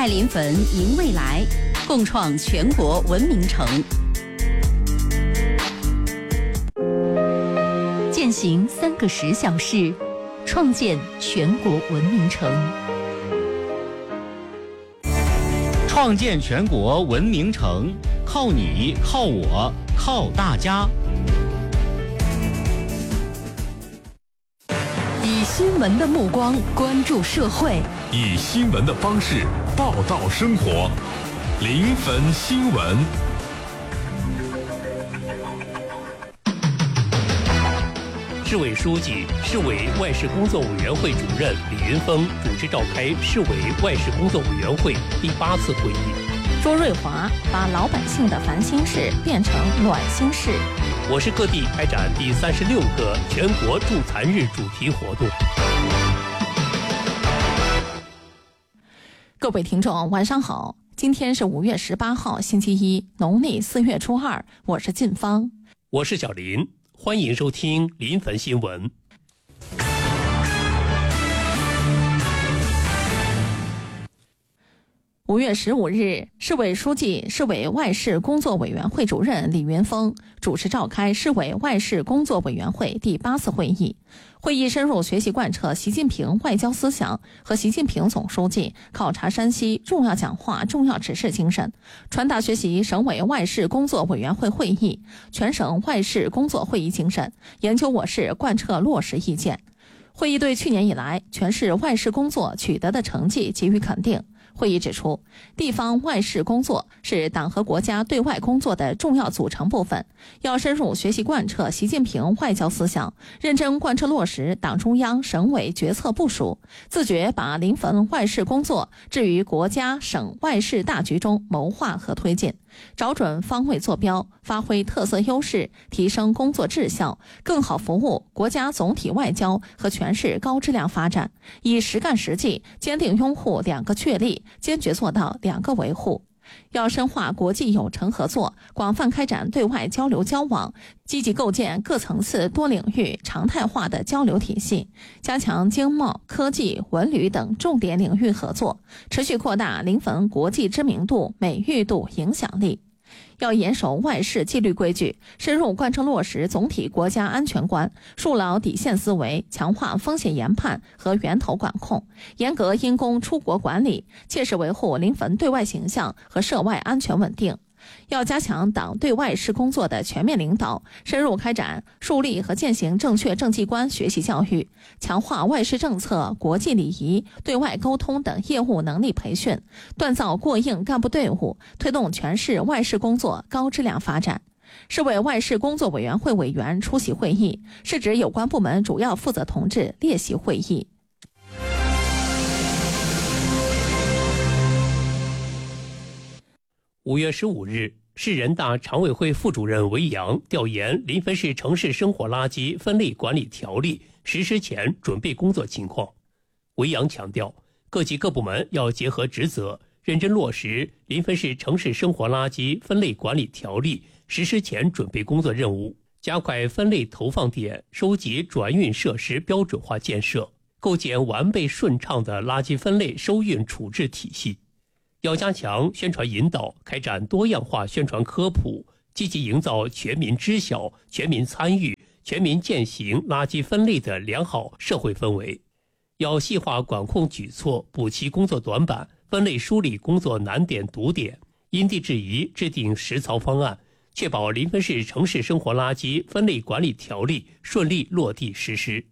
爱临汾迎未来，共创全国文明城。践行3个10小事，创建全国文明城。 创建全国文明城，靠你，靠我，靠大家。 以新闻的目光关注社会， 以新闻的方式报道生活。临汾新闻。 市委书记、市委外事工作委员会主任李云峰主持召开市委外事工作委员会第8次会议。 卓瑞华把老百姓的烦心事变成暖心事。 我市各地开展第36个全国助残日主题活动。 各位听众，晚上好，今天是5月18号，星期一，农历4月初2，我是晋芳， 我是小林，欢迎收听临汾新闻。 5月15日，市委书记、市委外事工作委员会主任李云峰主持召开市委外事工作委员会第8次会议。会议深入学习贯彻习近平外交思想和习近平总书记考察山西重要讲话、重要指示精神，传达学习省委外事工作委员会会议、全省外事工作会议精神，研究我市贯彻落实意见。会议对去年以来全市外事工作取得的成绩给予肯定。会议指出，地方外事工作是党和国家对外工作的重要组成部分，要深入学习贯彻习近平外交思想，认真贯彻落实党中央、省委决策部署，自觉把临汾外事工作置于国家省外事大局中谋划和推进，找准方位坐标，发挥特色优势，提升工作质效，更好服务国家总体外交和全市高质量发展，以实干实际，坚定拥护2个确立，坚决做到2个维护。要深化国际友城合作，广泛开展对外交流交往，积极构建各层次多领域常态化的交流体系，加强经贸、科技、文旅等重点领域合作，持续扩大临汾国际知名度、美誉度、影响力。要严守外事纪律规矩，深入贯彻落实总体国家安全观，树牢底线思维，强化风险研判和源头管控，严格因公出国管理，切实维护临汾对外形象和涉外安全稳定。要加强党对外事工作的全面领导，深入开展树立和践行正确政绩观学习教育，强化外事政策、国际礼仪、对外沟通等业务能力培训，锻造过硬干部队伍，推动全市外事工作高质量发展。市委外事工作委员会委员出席会议，是指有关部门主要负责同志列席会议。 5月15日，市人大常委会副主任韦阳调研临汾市城市生活垃圾分类管理条例实施前准备工作情况。韦阳强调，各级各部门要结合职责，认真落实临汾市城市生活垃圾分类管理条例实施前准备工作任务，加快分类投放点收集转运设施标准化建设，构建完备顺畅的垃圾分类收运处置体系。要加强宣传引导，开展多样化宣传科普，积极营造全民知晓、全民参与、全民践行垃圾分类的良好社会氛围。要细化管控举措，补齐工作短板，分类梳理工作难点堵点，因地制宜制定实操方案，确保临汾市城市生活垃圾分类管理条例顺利落地实施。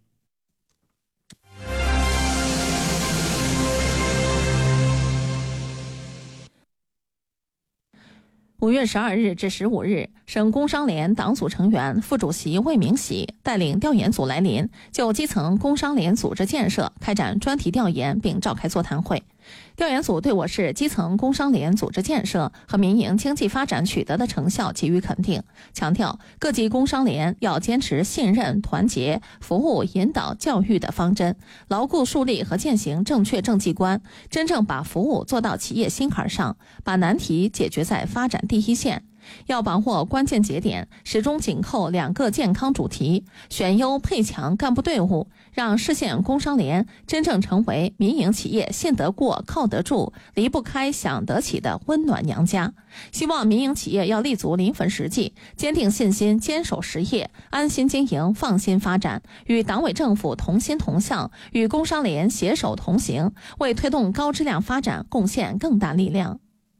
5月12日至15日，省工商联党组成员、副主席魏明喜带领调研组来临，就基层工商联组织建设开展专题调研并召开座谈会。调研组对我市基层工商联组织建设和民营经济发展取得的成效给予肯定，强调各级工商联要坚持信任、团结、服务、引导、教育的方针，牢固树立和践行正确政绩观，真正把服务做到企业心坎上，把难题解决在发展第一线。 要把握关键节点，始终紧扣2个健康主题，选优配强干部队伍，让市县工商联真正成为民营企业信得过、靠得住、离不开、享得起的温暖娘家。希望民营企业要立足临汾实际，坚定信心，坚守实业，安心经营，放心发展，与党委政府同心同向，与工商联携手同行，为推动高质量发展贡献更大力量。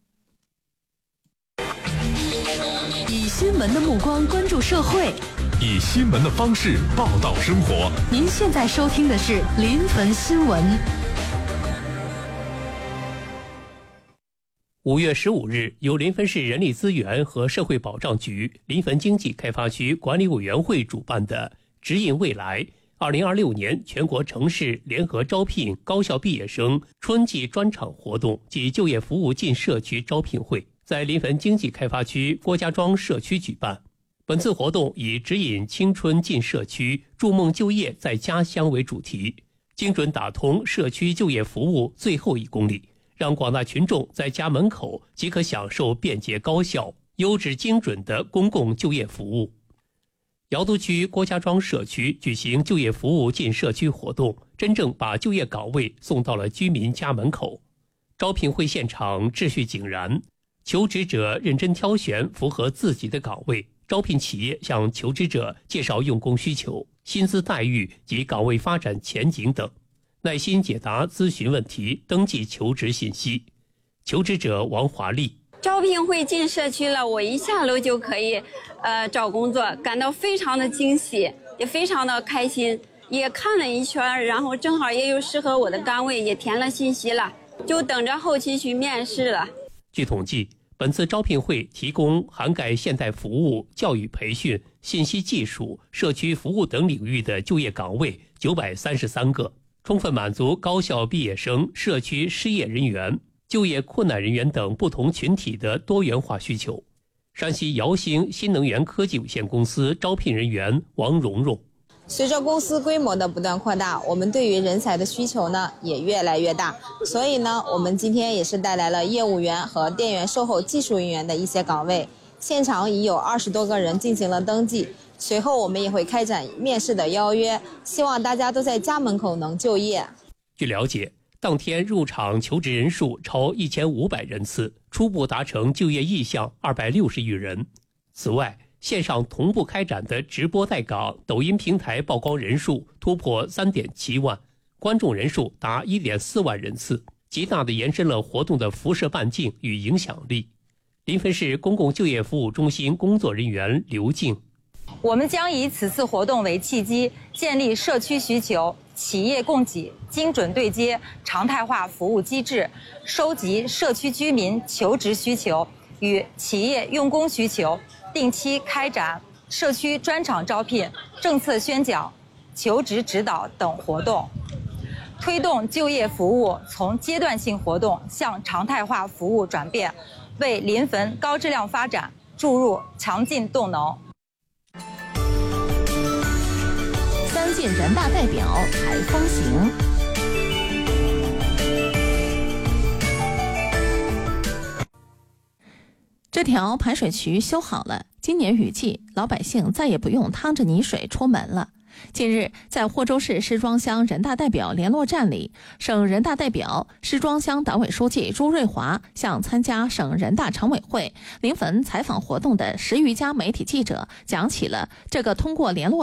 以新闻的目光关注社会， 以新闻的方式报道生活。 您现在收听的是临汾新闻。 5月15日，由临汾市人力资源和社会保障局、临汾经济开发区管理委员会主办的指引未来2026年全国城市联合招聘高校毕业生春季专场活动及就业服务进社区招聘会在临汾经济开发区郭家庄社区举办。本次活动以指引青春进社区，筑梦就业在家乡为主题，精准打通社区就业服务最后1公里，让广大群众在家门口即可享受便捷高效、优质精准的公共就业服务。瑶都区郭家庄社区举行就业服务进社区活动，真正把就业岗位送到了居民家门口。招聘会现场秩序井然，求职者认真挑选符合自己的岗位，招聘企业向求职者介绍用工需求、薪资待遇及岗位发展前景等，耐心解答咨询问题，登记求职信息。求职者王华丽： 招聘会进社区了，我一下楼就可以找工作，感到非常的惊喜，也非常的开心。也看了一圈，然后正好也有适合我的岗位，也填了信息了，就等着后期去面试了。 据统计，本次招聘会提供涵盖现代服务、教育培训、信息技术、社区服务等领域的就业岗位933个，充分满足高校毕业生、社区失业人员、就业困难人员等不同群体的多元化需求。山西瑶星新能源科技有限公司招聘人员王蓉蓉： 随着公司规模的不断扩大，我们对于人才的需求呢也越来越大，所以呢，我们今天也是带来了业务员和店员售后技术人员的一些岗位，现场已有20多个人进行了登记，随后我们也会开展面试的邀约，希望大家都在家门口能就业。 据了解，当天入场求职人数超1500人次，初步达成就业意向260余人。此外，线上同步开展的直播带岗抖音平台曝光人数突破3.7万，观众人数达1.4万人次，极大地延伸了活动的辐射半径与影响力。临汾市公共就业服务中心工作人员刘静： 我们将以此次活动为契机，建立社区需求、企业供给精准对接常态化服务机制，收集社区居民求职需求与企业用工需求，定期开展社区专场招聘、政策宣讲、求职指导等活动，推动就业服务从阶段性活动向常态化服务转变，为临汾高质量发展注入强劲动能。 3届人大代表台风行。这条排水渠修好了，今年雨季，老百姓再也不用趟着泥水出门了。近日，在霍州市施庄乡人大代表联络站里，省人大代表、施庄乡党委书记朱瑞华向参加省人大常委会临汾采访活动的10余家媒体记者讲起了这个通过联络